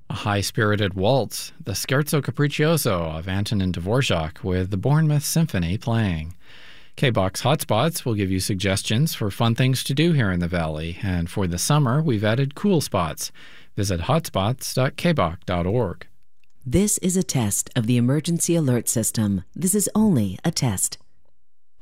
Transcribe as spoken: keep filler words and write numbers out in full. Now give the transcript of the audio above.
A high-spirited waltz, the Scherzo Capriccioso of Antonin Dvorak with the Bournemouth Symphony playing. K-Box Hotspots will give you suggestions for fun things to do here in the Valley, and for the summer, we've added cool spots. Visit hotspots dot k box dot org. This is a test of the emergency alert system. This is only a test.